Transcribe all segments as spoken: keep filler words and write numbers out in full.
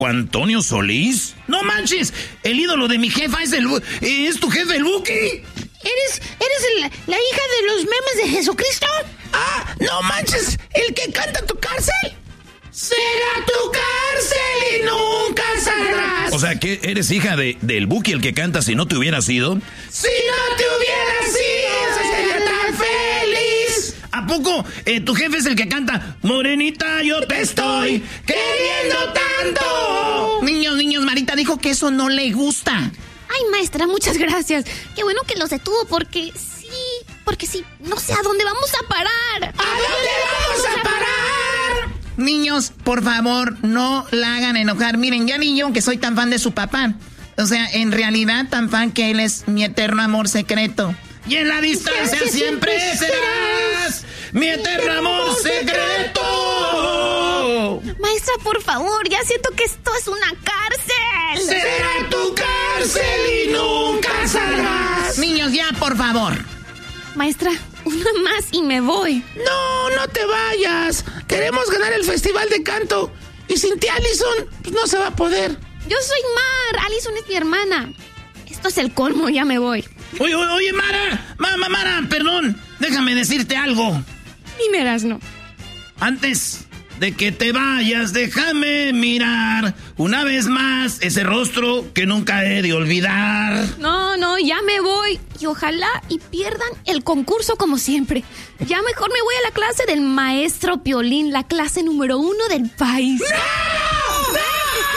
¿Antonio Solís? No manches, el ídolo de mi jefa es el es tu jefe, el Buki. ¿Eres, eres el, la hija de los memes de Jesucristo? Ah, no manches, el que canta tu cárcel. Será tu cárcel y nunca saldrás. O sea, que eres hija de, del Buki, el que canta Si no te hubiera sido. Si no te hubiera sido, sería tan feliz. ¿A poco eh, tu jefe es el que canta Morenita, yo te estoy queriendo tanto? Niños, niños, Marita dijo que eso no le gusta. Ay, maestra, muchas gracias. Qué bueno que los detuvo porque sí, porque sí, no sé a dónde vamos a parar. ¿A dónde vamos a parar? Niños, por favor, no la hagan enojar. Miren, ya ni yo que soy tan fan de su papá. O sea, en realidad tan fan que él es mi eterno amor secreto. Y en la distancia siempre, siempre serás mi eterno amor secreto. Maestra, por favor, ya siento que esto es una cárcel. Será tu cárcel y nunca saldrás. Niños, ya, por favor. Maestra, una más y me voy. No, no te vayas. Queremos ganar el festival de canto. Y sin ti, Allison, pues no se va a poder. Yo soy Mar, Allison es mi hermana. Esto es el colmo, ya me voy. Oye, oye, oye, Mara, Mara, Mara, perdón, déjame decirte algo. Dime, Erasno. Antes de que te vayas, déjame mirar una vez más ese rostro que nunca he de olvidar. No, no, ya me voy. Y ojalá y pierdan el concurso como siempre. Ya mejor me voy a la clase del maestro Piolín, la clase número uno del país. ¡No! ¡No!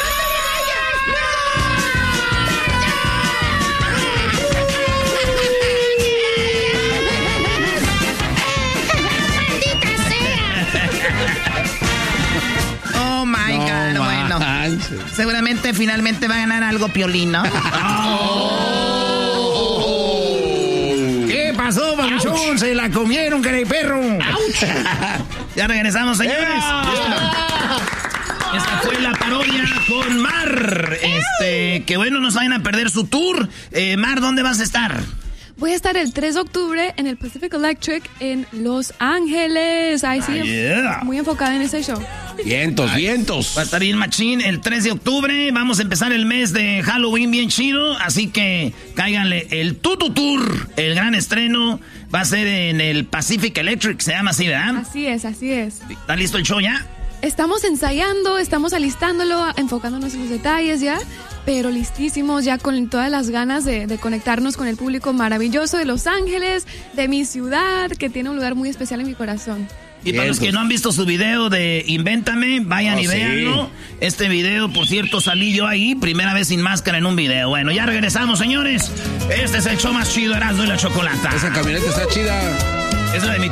Oh my no God, bueno. Manches. Seguramente finalmente va a ganar algo Piolín, ¿no? Oh. ¿Qué pasó, babuchón? Se la comieron, caray perro. Ya regresamos, señores. Esta, esta fue la parodia con Mar. Este, que bueno, no se vayan a perder su tour. Eh, Mar, ¿dónde vas a estar? Voy a estar el tres de octubre en el Pacific Electric en Los Ángeles. Ay, sí, ah, yeah. Muy enfocada en ese show. Vientos, Ay, vientos. Va a estar bien machín el tres de octubre. Vamos a empezar el mes de Halloween bien chido. Así que cáiganle el Tutu Tour. El gran estreno va a ser en el Pacific Electric. Se llama así, ¿verdad? Así es, así es. ¿Está listo el show ya? Estamos ensayando, estamos alistándolo, enfocándonos en los detalles ya. Pero listísimos, ya con todas las ganas de, de conectarnos con el público maravilloso de Los Ángeles, de mi ciudad, que tiene un lugar muy especial en mi corazón. Y para los que no han visto su video de Invéntame, vayan oh, y véanlo. Sí. Este video, por cierto, salí yo ahí, primera vez sin máscara en un video. Bueno, ya regresamos, señores. Este es el show más chido, Erasmo y la Chocolata. Esa camioneta está chida. Es la de mi